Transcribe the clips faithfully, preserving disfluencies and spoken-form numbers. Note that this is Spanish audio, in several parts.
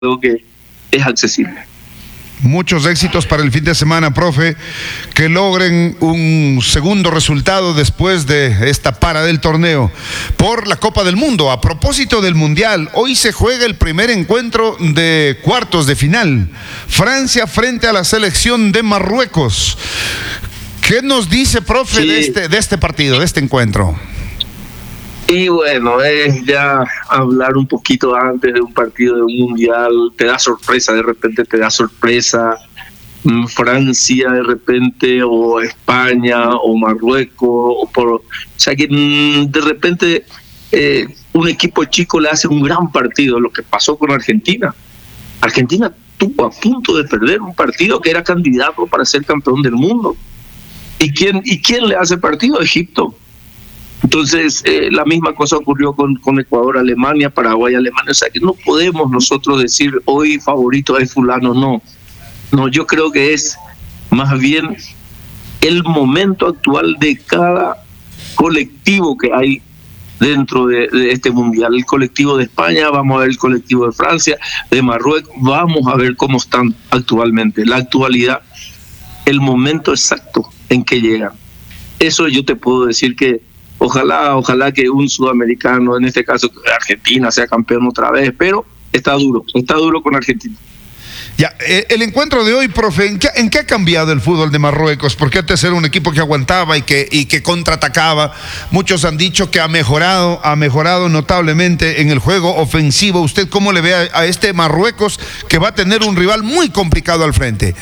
creo que es accesible. Muchos éxitos para el fin de semana, profe, que logren un segundo resultado después de esta para del torneo por la Copa del Mundo. A propósito del Mundial, hoy se juega el primer encuentro de cuartos de final. Francia frente a la selección de Marruecos. ¿Qué nos dice, profe, sí. de, este, de este partido, de este encuentro? Y bueno, es ya hablar un poquito antes de un partido de un mundial, te da sorpresa, de repente te da sorpresa Francia de repente, o España, o Marruecos, o, por, o sea que de repente eh, un equipo chico le hace un gran partido, lo que pasó con Argentina. Argentina estuvo a punto de perder un partido que era candidato para ser campeón del mundo. ¿Y quién, y quién le hace partido? Egipto. Entonces, eh, la misma cosa ocurrió con, con Ecuador, Alemania, Paraguay, Alemania. O sea, que no podemos nosotros decir hoy favorito es fulano, no. No, yo creo que es más bien el momento actual de cada colectivo que hay dentro de, de este mundial. El colectivo de España, vamos a ver el colectivo de Francia, de Marruecos, vamos a ver cómo están actualmente. La actualidad, el momento exacto en que llegan. Eso yo te puedo decir que Ojalá, ojalá que un sudamericano, en este caso Argentina, sea campeón otra vez, pero está duro, está duro con Argentina. Ya, el encuentro de hoy, profe, ¿en qué, ¿en qué ha cambiado el fútbol de Marruecos? Porque antes era un equipo que aguantaba y que, y que contraatacaba. Muchos han dicho que ha mejorado, ha mejorado notablemente en el juego ofensivo. ¿Usted cómo le ve a, a este Marruecos que va a tener un rival muy complicado al frente?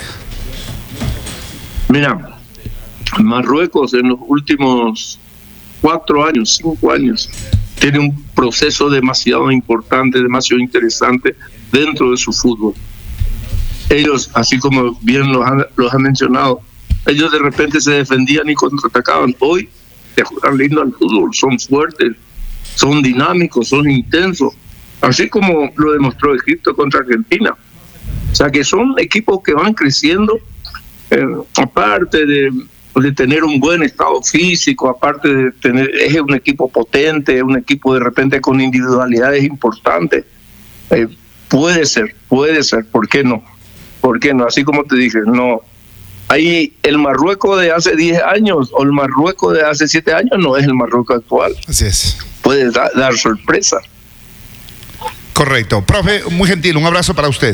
Mira, Marruecos en los últimos cuatro años, cinco años, tiene un proceso demasiado importante, demasiado interesante dentro de su fútbol. Ellos, así como bien los han, los han mencionado, ellos de repente se defendían y contraatacaban. Hoy te juegan lindo al fútbol, son fuertes, son dinámicos, son intensos, así como lo demostró Egipto contra Argentina. O sea que son equipos que van creciendo, eh, aparte de de tener un buen estado físico, aparte de tener, es un equipo potente, es un equipo de repente con individualidades importantes. Eh, puede ser, puede ser, ¿por qué no? ¿Por qué no? Así como te dije, no. Ahí el Marruecos de hace diez años o el Marruecos de hace siete años no es el Marruecos actual. Así es. Puede da, dar sorpresa. Correcto. Profe, muy gentil, un abrazo para usted.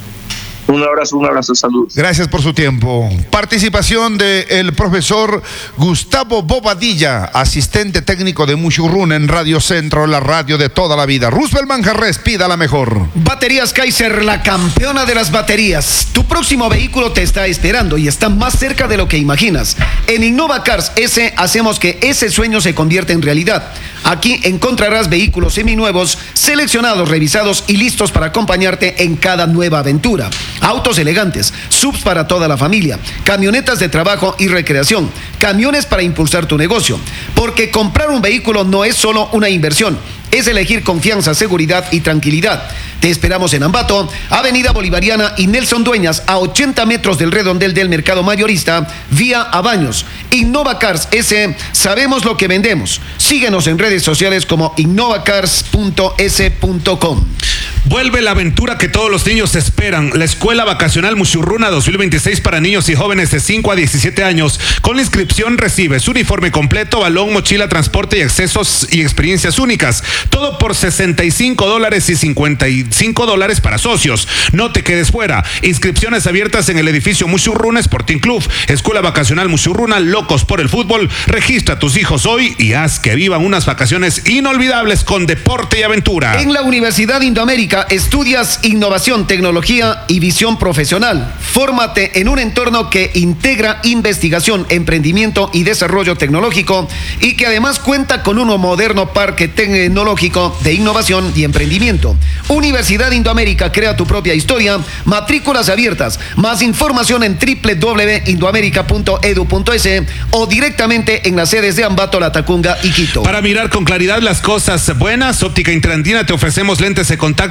Un abrazo, un abrazo, salud. Gracias por su tiempo. Participación del profesor Gustavo Bobadilla, asistente técnico de Mushurruna en Radio Centro, la radio de toda la vida. Roosevelt Manjarres, pida la mejor. Baterías Kaiser, la campeona de las baterías. Tu próximo vehículo te está esperando y está más cerca de lo que imaginas. En Innova Cars S hacemos que ese sueño se convierta en realidad. Aquí encontrarás vehículos seminuevos, seleccionados, revisados y listos para acompañarte en cada nueva aventura. Autos elegantes, subs para toda la familia, camionetas de trabajo y recreación, camiones para impulsar tu negocio. Porque comprar un vehículo no es solo una inversión, es elegir confianza, seguridad y tranquilidad. Te esperamos en Ambato, Avenida Bolivariana y Nelson Dueñas, a ochenta metros del redondel del mercado mayorista, vía a Baños. Innova Cars S, sabemos lo que vendemos. Síguenos en redes sociales como innova cars punto s punto com. Vuelve la aventura que todos los niños esperan. La Escuela Vacacional Mushurruna dos mil veintiséis para niños y jóvenes de cinco a diecisiete años. Con la inscripción recibes uniforme completo, balón, mochila, transporte y accesos y experiencias únicas. Todo por sesenta y cinco dólares y cincuenta y cinco dólares para socios. No te quedes fuera. Inscripciones abiertas en el edificio Mushurruna Sporting Club. Escuela Vacacional Mushurruna, locos por el fútbol. Registra a tus hijos hoy y haz que vivan unas vacaciones inolvidables con deporte y aventura. En la Universidad Indoamérica estudias innovación, tecnología y visión profesional. Fórmate en un entorno que integra investigación, emprendimiento y desarrollo tecnológico y que además cuenta con un moderno parque tecnológico de innovación y emprendimiento. Universidad Indoamérica, crea tu propia historia. Matrículas abiertas. Más información en doble u doble u doble u punto indoamerica punto edu punto es o directamente en las sedes de Ambato, Latacunga y Quito. Para mirar con claridad las cosas buenas, Óptica Interandina te ofrecemos lentes de contacto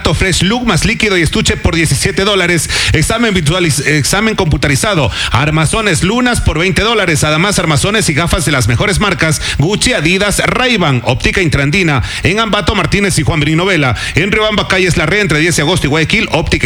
Dato Fresh Look más líquido y estuche por diecisiete dólares. Examen visualiz examen computarizado. Armazones Lunas por veinte dólares. Además, armazones y gafas de las mejores marcas: Gucci, Adidas, Ray-Ban. Óptica Intrandina en Ambato, Martínez y Juan Brino Vela. En Riobamba, calles La Red, entre diez de agosto y Guayaquil, Óptica